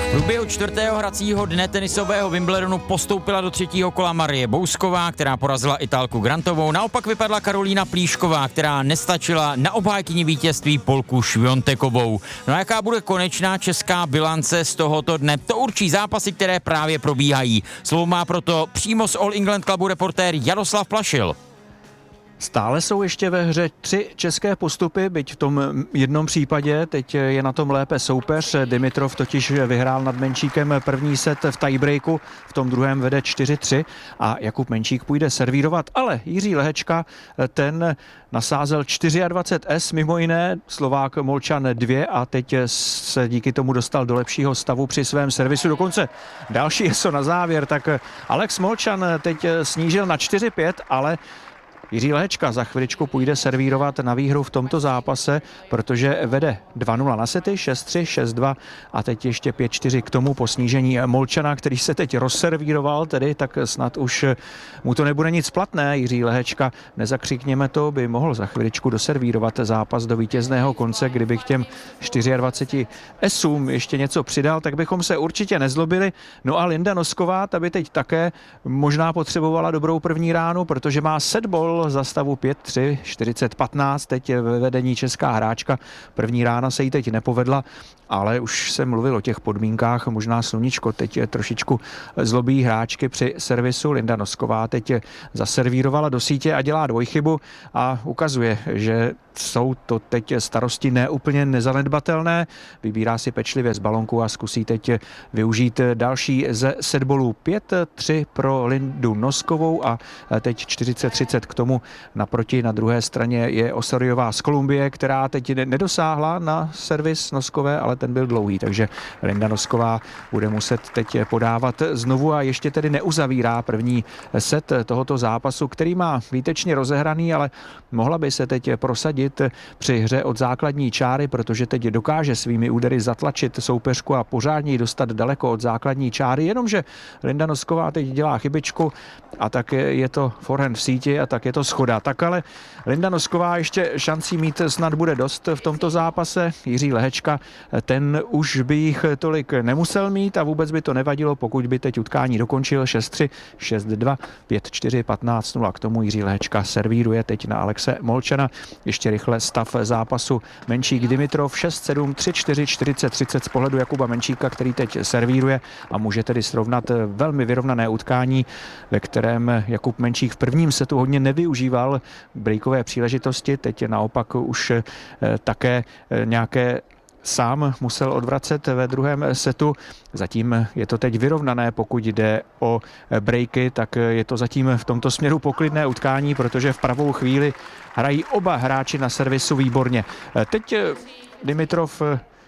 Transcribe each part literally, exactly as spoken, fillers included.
V průběhu čtvrtého hracího dne tenisového Wimbledonu postoupila do třetího kola Marie Bousková, která porazila Italku Grantovou. Naopak vypadla Karolína Plíšková, která nestačila na obhájkyni vítězství Polku Šviontekovou. No a jaká bude konečná česká bilance z tohoto dne? To určí zápasy, které právě probíhají. Slovo má proto přímo z All England Clubu reportér Jaroslav Plašil. Stále jsou ještě ve hře tři české postupy, byť v tom jednom případě teď je na tom lépe soupeř. Dimitrov totiž vyhrál nad Menčíkem první set v tiebreaku, v tom druhém vede čtyři tři a Jakub Menčík půjde servírovat, ale Jiří Lehečka ten nasázel dvacet čtyři es, mimo jiné Slovák Molčan dvě a teď se díky tomu dostal do lepšího stavu při svém servisu. Dokonce další eso na závěr, tak Alex Molčan teď snížil na čtyři pět, ale Jiří Lehečka za chviličku půjde servírovat na výhru v tomto zápase, protože vede dva nula na sety, šest tři, šest dva a teď ještě pět čtyři k tomu po snížení Molčana, který se teď rozservíroval, tedy tak snad už mu to nebude nic platné. Jiří Lehečka, nezakřikněme to, by mohl za chviličku doservírovat zápas do vítězného konce, kdyby k těm dvaceti čtyřem esům ještě něco přidal, tak bychom se určitě nezlobili. No a Linda Nosková, ta by teď také možná potřebovala dobrou první ránu, protože má setball za stavu pět tři, čtyřicet patnáct, teď je ve vedení česká hráčka. První rána se jí teď nepovedla, ale už jsem mluvil o těch podmínkách, možná sluníčko teď trošičku zlobí hráčky při servisu. Linda Nosková teď zaservírovala do sítě a dělá dvojchybu a ukazuje, že jsou to teď starosti neúplně nezanedbatelné. Vybírá si pečlivě z balonku a zkusí teď využít další ze setbolů. pět tři pro Lindu Noskovou a teď čtyřicet třicet k tomu. Naproti na druhé straně je Osoriová z Kolumbie, která teď nedosáhla na servis Noskové, ale ten byl dlouhý, takže Linda Nosková bude muset teď podávat znovu a ještě tedy neuzavírá první set tohoto zápasu, který má výtečně rozehraný, ale mohla by se teď prosadit při hře od základní čáry, protože teď dokáže svými údery zatlačit soupeřku a pořádně ji dostat daleko od základní čáry, jenomže Linda Nosková teď dělá chybičku a tak je to forehand v síti a tak je to schoda. Tak ale Linda Nosková ještě šancí mít snad bude dost v tomto zápase. Jiří Lehečka, ten už by jich tolik nemusel mít a vůbec by to nevadilo, pokud by teď utkání dokončil šest tři, šest dva, pět čtyři, patnáct nula. K tomu Jiří Lehečka servíruje teď na Alexe Molčana. Ještě rychle stav zápasu Menčík Dimitrov šest sedm, tři čtyři, čtyřicet třicet z pohledu Jakuba Menčíka, který teď servíruje a může tedy srovnat velmi vyrovnané utkání, ve kterém Jakub Menčík v prvním setu hodně nevyužíval breakové příležitosti, teď naopak už také nějaké sám musel odvracet ve druhém setu. Zatím je to teď vyrovnané, pokud jde o breaky, tak je to zatím v tomto směru poklidné utkání, protože v pravou chvíli hrají oba hráči na servisu výborně. Teď Dimitrov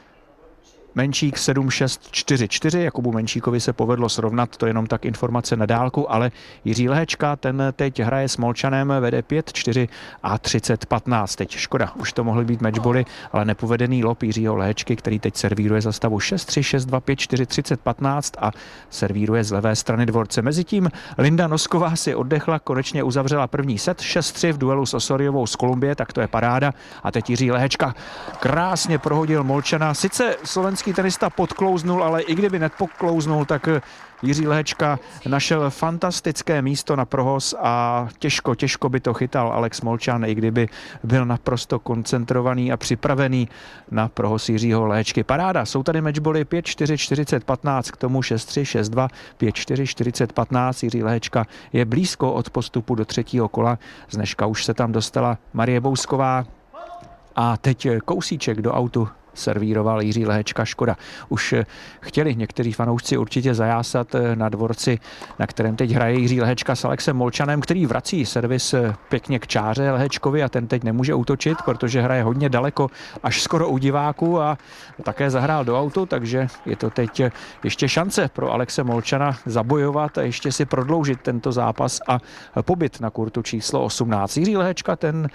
Menčík sedm šest čtyři čtyři, Jakubu Menčíkovi se povedlo srovnat, to jenom tak informace na dálku, ale Jiří Lehečka, ten teď hraje s Molčanem, vede pět čtyři a třicet patnáct. Teď škoda, už to mohly být matchboly, ale nepovedený lob Jiřího Lehečky, který teď servíruje za stavu šest tři, šest dva, pět čtyři, třicet patnáct a servíruje z levé strany dvorce. Mezitím Linda Nosková si oddechla, konečně uzavřela první set šest tři v duelu s Osoriovou z Kolumbie, tak to je paráda. A teď Jiří Lehečka krásně prohodil Molčana. Sice slovenský tenista podklouznul, ale i kdyby nepodklouznul, tak Jiří Lehečka našel fantastické místo na prohoz a těžko, těžko by to chytal Alex Molčan, i kdyby byl naprosto koncentrovaný a připravený na prohoz Jiřího Lehečky. Paráda, jsou tady matchboly pět čtyři, čtyřicet patnáct, k tomu šest tři, šest dva, pět čtyři, čtyřicet patnáct. Jiří Lehečka je blízko od postupu do třetího kola. Z dneška už se tam dostala Marie Bousková a teď kousíček do autu servíroval Jiří Lehečka, škoda. Už chtěli někteří fanoušci určitě zajásat na dvorci, na kterém teď hraje Jiří Lehečka s Alexem Molčanem, který vrací servis pěkně k čáře Lehečkovi a ten teď nemůže útočit, protože hraje hodně daleko, až skoro u diváků a také zahrál do autu, takže je to teď ještě šance pro Alexe Molčana zabojovat a ještě si prodloužit tento zápas a pobyt na kurtu číslo osmnáct. Jiří Lehečka, ten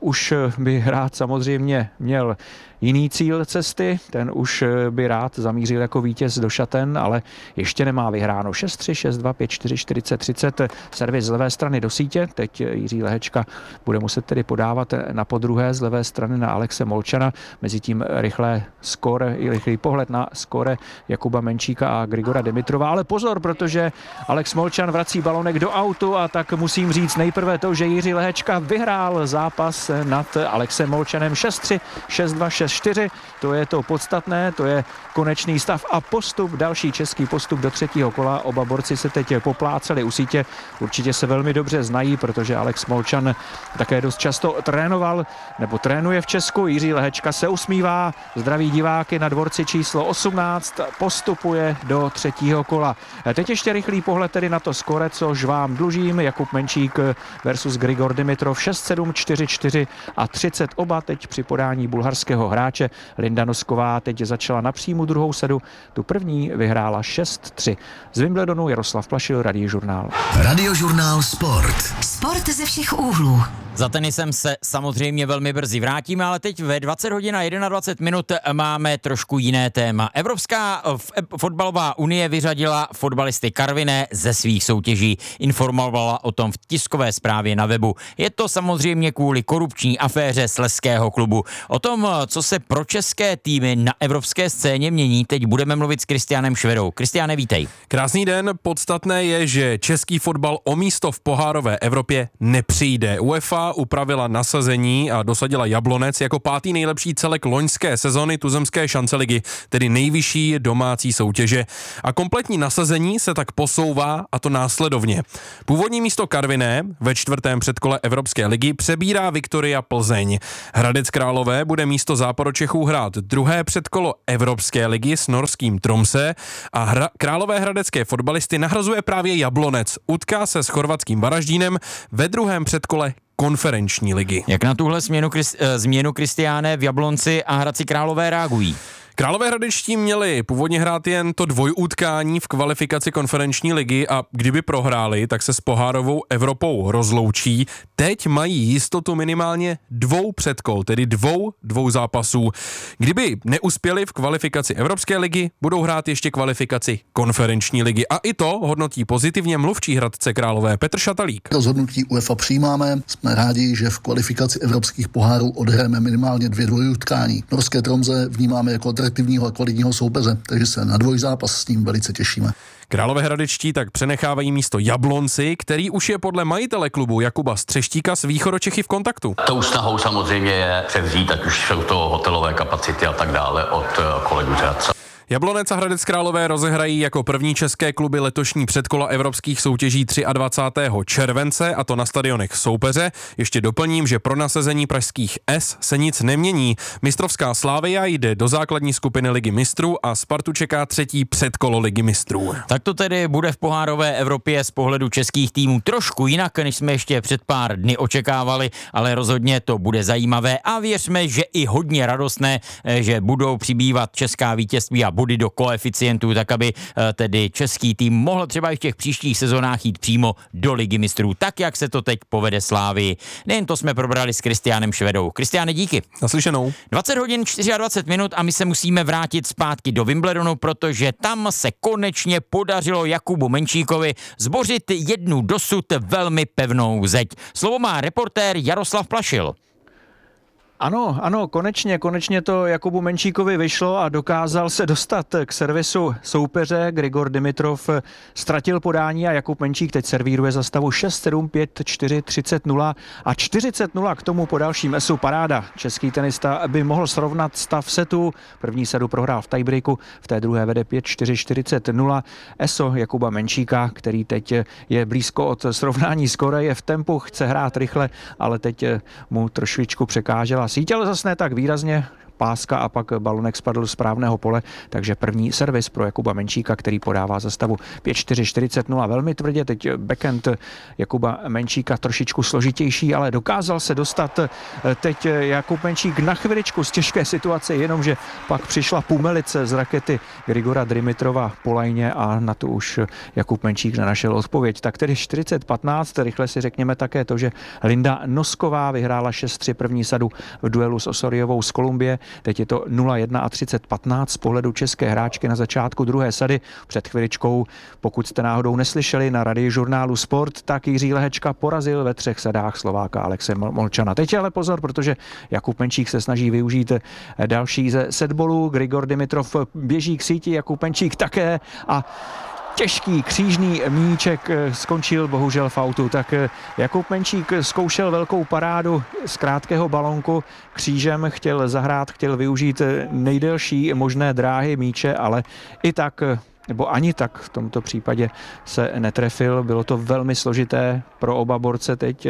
už by rád samozřejmě měl jiný cíl cesty, ten už by rád zamířil jako vítěz do šaten, ale ještě nemá vyhráno. šest tři, šest dva, pět čtyři, čtyřicet, třicet, servis z levé strany do sítě, teď Jiří Lehečka bude muset tedy podávat na podruhé z levé strany na Alexe Molčana, mezitím rychlé skóre, rychlý pohled na skóre Jakuba Menčíka a Grigora Dimitrova, ale pozor, protože Alex Molčan vrací balonek do autu a tak musím říct nejprve to, že Jiří Lehečka vyhrál zápas nad Alexem Molčanem šest tři, šest dva, šest čtyři, to je to podstatné, to je konečný stav a postup, další český postup do třetího kola. Oba borci se teď popláceli u sítě, určitě se velmi dobře znají, protože Alex Molčan také dost často trénoval nebo trénuje v Česku. Jiří Lehečka se usmívá, zdraví diváky na dvorci číslo osmnáct, postupuje do třetího kola. Teď ještě rychlý pohled tedy na to skóre, což vám dlužím. Jakub Menčík versus Grigor Dimitrov šest sedm, čtyři čtyři a třicet, oba teď při podání bulharského hráče. Linda Nosková teď začala na příjmu druhou sedu, tu první vyhrála šest tři. Z Wimbledonu Jaroslav Plašil, Radiožurnál. Radiožurnál Sport. Sport ze všech úhlů. Za tenisem se samozřejmě velmi brzy vrátíme, ale teď ve dvacet hodin a dvacet jedna minut máme trošku jiné téma. Evropská fotbalová unie vyřadila fotbalisty Karviné ze svých soutěží. Informovala o tom v tiskové zprávě na webu. Je to samozřejmě kvůli korupční aféře Slezského klubu. O tom, co se pro české týmy na evropské scéně mění, teď budeme mluvit s Kristiánem Švedou. Kristiáne, vítej. Krásný den. Podstatné je, že český fotbal o místo v pohárové Evropě nepřijde. UEFA upravila nasazení a dosadila Jablonec jako pátý nejlepší celek loňské sezony tuzemské šanceligy, tedy nejvyšší domácí soutěže. A kompletní nasazení se tak posouvá, a to následovně. Původní místo Karviné ve čtvrtém předkole Evropské ligy přebírá Viktoria Plzeň. Hradec Králové bude místo Západočechů hrát druhé předkolo Evropské ligy s norským Tromsø a hra- Králové hradecké fotbalisty nahrazuje právě Jablonec. Utká se s chorvatským Varaždínem ve druhém předkole konferenční ligy. Jak na tuhle změnu, změnu Kristiáne, v Jablonci a Hradci Králové reagují? Králové hradečtí měli původně hrát jen to dvojutkání v kvalifikaci konferenční ligy a kdyby prohráli, tak se s pohárovou Evropou rozloučí. Teď mají jistotu minimálně dvou předkol, tedy dvou dvou zápasů. Kdyby neuspěli v kvalifikaci Evropské ligy, budou hrát ještě kvalifikaci konferenční ligy. A i to hodnotí pozitivně mluvčí Hradce Králové Petr Šatalík. Rozhodnutí UEFA přijímáme. Jsme rádi, že v kvalifikaci evropských pohárů odhrajeme minimálně dvě dvojutkání. Norské Tromsø vnímáme jako atraktivního a kvalitního soupeře, takže se na dvojzápas s ním velice těšíme. Králové hradečtí tak přenechávají místo Jablonci, který už je podle majitele klubu Jakuba Střeštíka s Východočechy v kontaktu. Tou snahou samozřejmě je převzít, ať už jsou to hotelové kapacity a tak dále od kolegů z Hradce. Jablonec a Hradec Králové rozehrají jako první české kluby letošní předkola evropských soutěží dvacátého třetího července, a to na stadionech soupeře. Ještě doplním, že pro nasazení pražských S se nic nemění. Mistrovská Slavia jde do základní skupiny Ligy mistrů a Spartu čeká třetí předkolo Ligy mistrů. Tak to tedy bude v pohárové Evropě z pohledu českých týmů trošku jinak, než jsme ještě před pár dny očekávali, ale rozhodně to bude zajímavé a věřme, že i hodně radostné, že budou přibývat česká vítězství a body do koeficientů, tak aby tedy český tým mohl třeba i v těch příštích sezónách jít přímo do Ligy mistrů, tak jak se to teď povede Slávii. Nejen to jsme probrali s Kristiánem Švedou. Kristiáne, díky. Naslyšenou. dvacet hodin dvacet čtyři minut a my se musíme vrátit zpátky do Wimbledonu, protože tam se konečně podařilo Jakubu Menčíkovi zbořit jednu dosud velmi pevnou zeď. Slovo má reportér Jaroslav Plašil. Ano, ano, konečně, konečně to Jakubu Menčíkovi vyšlo a dokázal se dostat k servisu soupeře. Grigor Dimitrov ztratil podání a Jakub Menčík teď servíruje za stavu šest sedm, pět čtyři, třicet nula a čtyřicet nula k tomu po dalším esu paráda. Český tenista by mohl srovnat stav setu. První setu prohrál v tiebreaku, v té druhé vede pět čtyři, čtyřicet nula. Eso Jakuba Menčíka, který teď je blízko od srovnání skóre, je v tempu, chce hrát rychle, ale teď mu trošičku překážela síť, ale zase ne tak výrazně. páska a pak balonek spadl z správného pole, takže první servis pro Jakuba Menčíka, který podává za stavu pět čtyři čtyřicet nula velmi tvrdě. Teď backhand Jakuba Menčíka trošičku složitější, ale dokázal se dostat teď Jakub Menčík na chviličku z těžké situace, jenomže pak přišla pumelice z rakety Grigora Dimitrova po lajně a na to už Jakub Menčík nenašel odpověď. Tak tedy čtyřicet patnáct, rychle si řekněme také to, že Linda Nosková vyhrála šest tři první sadu v duelu s Osoriovou z Kolumbie. Teď je to nula jedna a třicet patnáct z pohledu české hráčky na začátku druhé sady. Před chviličkou, pokud jste náhodou neslyšeli na radiožurnálu Sport, tak Jiří Lehečka porazil ve třech sadách Slováka Alexe Molčana. Teď ale pozor, protože Jakub Menčík se snaží využít další ze setbolů. Grigor Dimitrov běží k síti, Jakub Menčík také a těžký křížný míček skončil bohužel v autu. Tak Jakub Menčík zkoušel velkou parádu z krátkého balonku. Křížem chtěl zahrát, chtěl využít nejdelší možné dráhy míče, ale i tak, nebo ani tak v tomto případě se netrefil. Bylo to velmi složité pro oba borce teď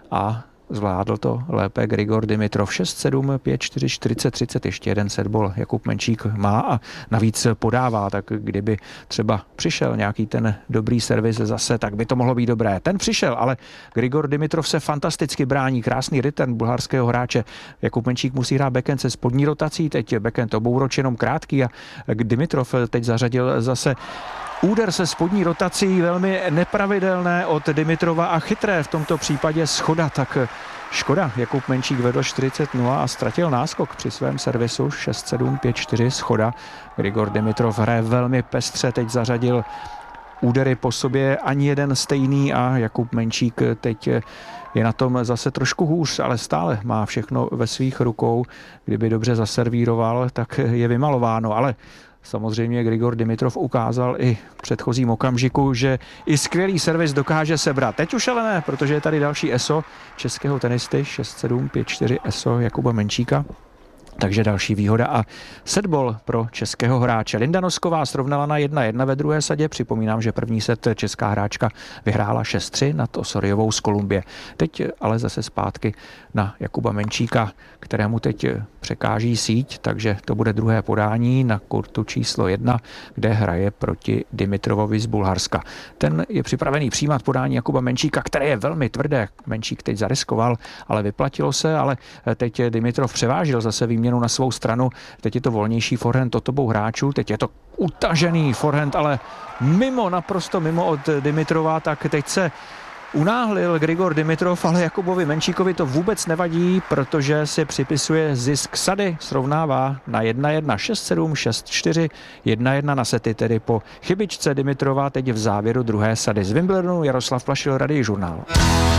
a zvládl to lépe Grigor Dimitrov. šest sedm, pět čtyři, čtyřicet, třicet, ještě jeden setball Jakub Menčík má a navíc podává, tak kdyby třeba přišel nějaký ten dobrý servis zase, tak by to mohlo být dobré. Ten přišel, ale Grigor Dimitrov se fantasticky brání, krásný return bulharského hráče. Jakub Menčík musí hrát backhand se spodní rotací, teď backhand obouroč jenom krátký a Dimitrov teď zařadil zase úder se spodní rotací, velmi nepravidelné od Dimitrova a chytré v tomto případě schoda, tak škoda. Jakub Menčík vedl čtyřicet nula a ztratil náskok při svém servisu šest sedm, pět čtyři schoda. Grigor Dimitrov hraje velmi pestře, teď zařadil údery po sobě, ani jeden stejný a Jakub Menčík teď je na tom zase trošku hůř, ale stále má všechno ve svých rukou. Kdyby dobře zaservíroval, tak je vymalováno, ale samozřejmě Grigor Dimitrov ukázal i v předchozím okamžiku, že i skvělý servis dokáže sebrat. Teď už ale ne, protože je tady další E S O českého tenisty šest sedm, pět čtyři E S O Jakuba Menčíka. Takže další výhoda a setball pro českého hráče. Linda Nosková srovnala na jedna jedna ve druhé sadě. Připomínám, že první set česká hráčka vyhrála šest tři nad Osoriovou z Kolumbie. Teď ale zase zpátky na Jakuba Menčíka, kterému teď překáží síť, takže to bude druhé podání na kurtu číslo jedna, kde hraje proti Dimitrovovi z Bulharska. Ten je připravený přijímat podání Jakuba Menčíka, které je velmi tvrdé. Menčík teď zariskoval, ale vyplatilo se, ale teď Dimitrov převážil zase výměnu na svou stranu. Teď je to volnější forehand od obou hráčů, teď je to utažený forehand, ale mimo, naprosto mimo od Dimitrova, tak teď se unáhlil Grigor Dimitrov, ale Jakubovi Menčíkovi to vůbec nevadí, protože si připisuje zisk sady, srovnává na jedna jedna, šest sedm, šest čtyři, jedna jedna na sety, tedy po chybičce Dimitrova teď v závěru druhé sady. Z Wimbledonu Jaroslav Plašil, Radiožurnál.